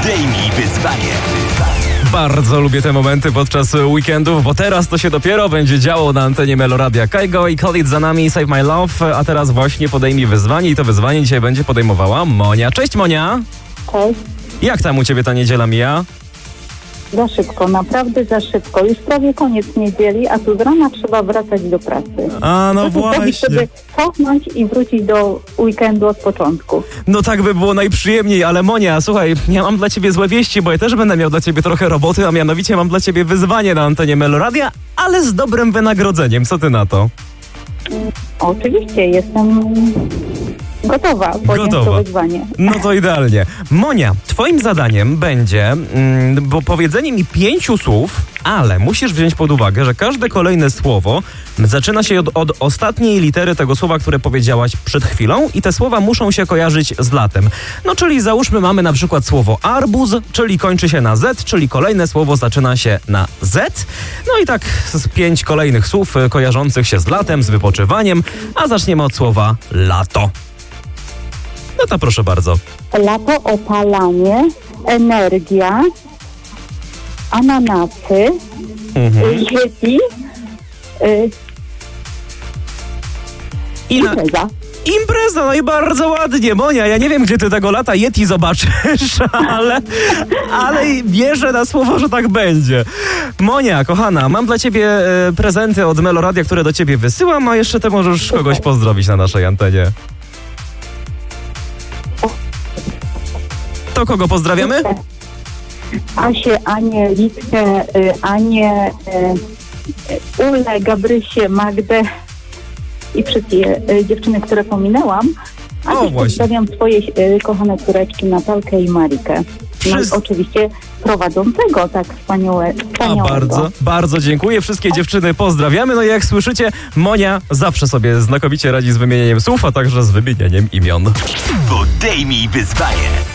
Podejmij wyzwanie. Bardzo lubię te momenty podczas weekendów, bo teraz to się dopiero będzie działo na antenie Meloradia. Kygo i Khalid za nami, Save My Love, a teraz właśnie podejmij wyzwanie i to wyzwanie dzisiaj będzie podejmowała Monia. Cześć Monia! Cześć. Jak tam u ciebie ta niedziela mija? Za szybko, naprawdę za szybko. Już prawie koniec niedzieli, a tu z rana trzeba wracać do pracy. A no właśnie. Żeby cofnąć i wrócić do weekendu od początku. No tak by było najprzyjemniej, ale Monia, słuchaj, ja mam dla ciebie złe wieści, bo ja też będę miał dla ciebie trochę roboty, a mianowicie mam dla ciebie wyzwanie na antenie Meloradia, ale z dobrym wynagrodzeniem. Co ty na to? Oczywiście, jestem gotowa podjąć to wyzwanie. No to idealnie. Monia, twoim zadaniem będzie bo powiedzenie mi 5 słów, ale musisz wziąć pod uwagę, że każde kolejne słowo zaczyna się od ostatniej litery tego słowa, które powiedziałaś przed chwilą i te słowa muszą się kojarzyć z latem. No czyli załóżmy mamy na przykład słowo arbuz, czyli kończy się na Z, czyli kolejne słowo zaczyna się na Z. No i tak z 5 kolejnych słów kojarzących się z latem, z wypoczywaniem, a zaczniemy od słowa lato. No to proszę bardzo. Lato, opalanie, energia, ananasy, yeti, impreza. Impreza, no i bardzo ładnie, Monia. Ja nie wiem, gdzie ty tego lata Yeti zobaczysz, ale wierzę na słowo, że tak będzie. Monia, kochana, mam dla ciebie prezenty od Meloradia, które do ciebie wysyłam, a jeszcze ty możesz kogoś pozdrowić na naszej antenie. To kogo pozdrawiamy? Asię, Anię, Litkę, Anię, Ulę, Gabrysię, Magdę i wszystkie dziewczyny, które pominęłam. A też pozdrawiam swoje kochane córeczki Natalkę i Marikę. No i oczywiście prowadzącego tak wspaniałego. Bardzo dziękuję. Wszystkie dziewczyny pozdrawiamy. No i jak słyszycie, Monia zawsze sobie znakomicie radzi z wymienieniem słów, a także z wymienieniem imion. Podejmij wyzwanie.